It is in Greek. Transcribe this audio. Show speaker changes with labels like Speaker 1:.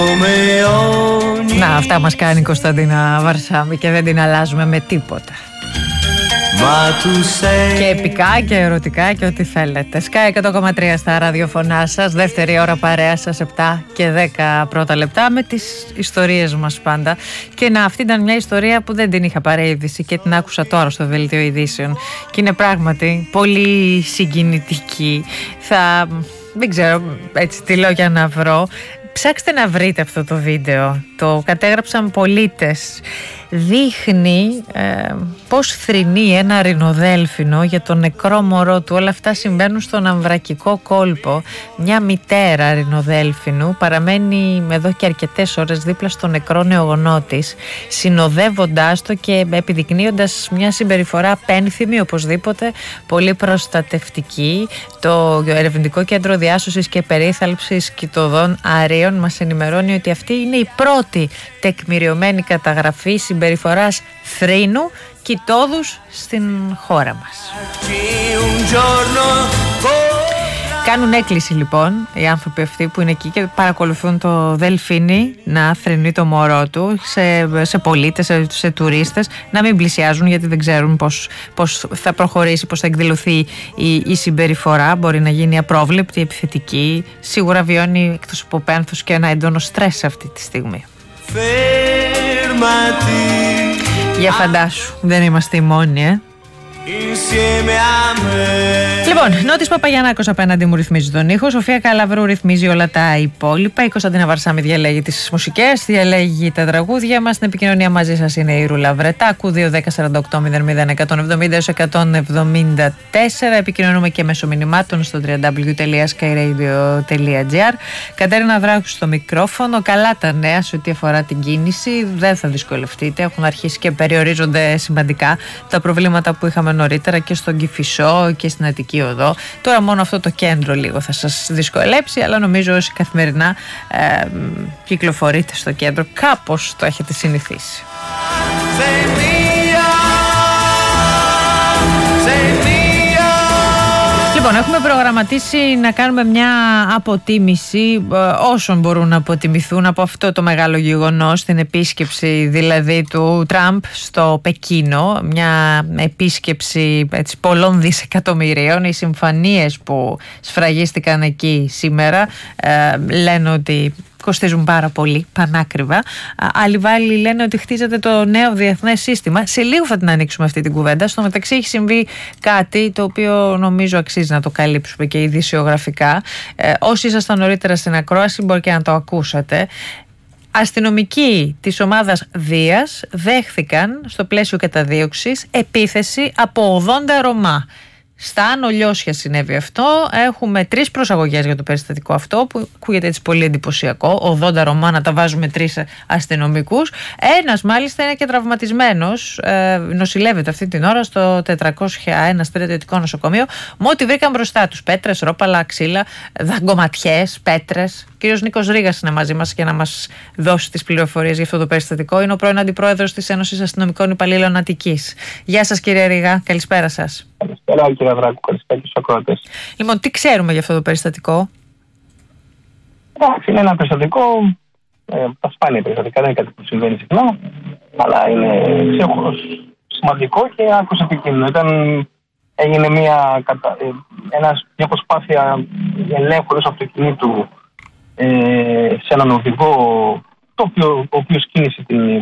Speaker 1: Να, αυτά μας κάνει η Κωνσταντίνα Βαρσάμι και δεν την αλλάζουμε με τίποτα. Και επικά και ερωτικά και ό,τι θέλετε. Sky 100,3 στα ραδιοφωνά σας. Δεύτερη ώρα παρέα σας, 7 και 10 πρώτα λεπτά, με τις ιστορίες μας πάντα. Και να, αυτή ήταν μια ιστορία που δεν την είχα πάρει είδηση και την άκουσα τώρα στο δελτίο ειδήσεων. Και είναι πράγματι πολύ συγκινητική. Δεν ξέρω έτσι τι λέω για να βρω. Ψάξτε να βρείτε αυτό το βίντεο. Το κατέγραψαν πολίτες. Δείχνει πώς θρηνεί ένα ρινοδέλφινο για το νεκρό μωρό του. Όλα αυτά συμβαίνουν στον Αμβρακικό κόλπο. Μια μητέρα ρινοδέλφινου παραμένει εδώ και αρκετές ώρες δίπλα στο νεκρό νεογονό της, συνοδεύοντάς το και επιδεικνύοντας μια συμπεριφορά πένθυμη οπωσδήποτε, πολύ προστατευτική. Το Ερευνητικό Κέντρο Διάσωσης και Περίθαλψης Κοιτωδών Αρίων μας ενημερώνει ότι αυτή είναι η πρώτη τεκμηριωμένη καταγραφή συμπεριφοράς θρήνου κοιτόδους στην χώρα μας. Κάνουν έκκληση λοιπόν οι άνθρωποι αυτοί που είναι εκεί και παρακολουθούν το δελφίνι να θρηνεί το μωρό του σε πολίτες, σε τουρίστες, να μην πλησιάζουν γιατί δεν ξέρουν πώς θα προχωρήσει, πώς θα εκδηλωθεί η συμπεριφορά. Μπορεί να γίνει απρόβλεπτη, επιθετική. Σίγουρα βιώνει εκτός από πένθος και ένα έντονο στρες αυτή τη στιγμή. Για φαντάσου, δεν είμαστε οι μόνοι, Λοιπόν, Νότης Παπαγιαννάκος απέναντι μου ρυθμίζει τον ήχο. Σοφία Καλαβρού ρυθμίζει όλα τα υπόλοιπα. Η Κωνσταντίνα Βαρσάμι διαλέγει τις μουσικές, διαλέγει τα τραγούδια μας. Στην επικοινωνία μαζί σας είναι η Ρούλα Βρετάκου. 2-10-48-00-170-174. Επικοινωνούμε και μέσω μηνυμάτων στο www.skyradio.gr. Κατέρινα Δράκου στο μικρόφωνο. Καλά τα νέα σε ό,τι αφορά την κίνηση. Δεν θα δυσκολευτείτε. Έχουν αρχίσει και περιορίζονται σημαντικά τα προβλήματα που είχαμε νωρίτερα και στον Κηφισό και στην Αττική Οδό. Τώρα μόνο αυτό το κέντρο λίγο θα σας δυσκολέψει, αλλά νομίζω όσοι καθημερινά κυκλοφορείτε στο κέντρο κάπως το έχετε συνηθίσει. Λοιπόν, έχουμε προγραμματίσει να κάνουμε μια αποτίμηση όσων μπορούν να αποτιμηθούν από αυτό το μεγάλο γεγονός, την επίσκεψη δηλαδή του Τραμπ στο Πεκίνο, μια επίσκεψη έτσι, πολλών δισεκατομμυρίων. Οι συμφωνίες που σφραγίστηκαν εκεί σήμερα λένε ότι κοστίζουν πάρα πολύ, πανάκριβα. Άλλοι βάλοι λένε ότι χτίζεται το νέο διεθνές σύστημα. Σε λίγο θα την ανοίξουμε αυτή την κουβέντα. Στο μεταξύ έχει συμβεί κάτι το οποίο νομίζω αξίζει να το καλύψουμε και ειδησιογραφικά. Όσοι ήσασταν νωρίτερα στην ακρόαση μπορεί και να το ακούσατε. Αστυνομικοί της ομάδας Δίας δέχθηκαν στο πλαίσιο καταδίωξης επίθεση από 80 Ρωμά. Στα Άνω Λιώσια συνέβη αυτό. Έχουμε 3 προσαγωγές για το περιστατικό αυτό που ακούγεται έτσι πολύ εντυπωσιακό. 80 Ρωμά να τα βάζουμε 3 αστυνομικούς. Ένας μάλιστα είναι και τραυματισμένος. Νοσηλεύεται αυτή την ώρα στο 401 στρατιωτικό νοσοκομείο. Με ό,τι βρήκαν μπροστά τους. Πέτρες, ρόπαλα, ξύλα, δαγκωματιές, πέτρες. Ο κύριος Νίκος Ρήγας είναι μαζί μας για να μας δώσει τις πληροφορίες για αυτό το περιστατικό. Είναι ο πρώην αντιπρόεδρος της Ένωσης Αστυνομικών Υπαλλήλων Αττικής. Γεια σας κύριε Ρήγα, καλησπέρα σας.
Speaker 2: Καλησπέρα κύριε Δράκου, καλησπέρα και στους ακροατές.
Speaker 1: Λοιπόν, τι ξέρουμε για αυτό το περιστατικό?
Speaker 2: Εντάξει, είναι ένα περιστατικό, τα σπάνια περιστατικά, δεν είναι κάτι που συμβαίνει συχνά, αλλά είναι σημαντικό και άκρως επικίνδυνο. Έγινε μια προσπάθεια ελέγχου ενός αυτοκινήτου σε έναν οδηγό, ο οποίος κίνησε την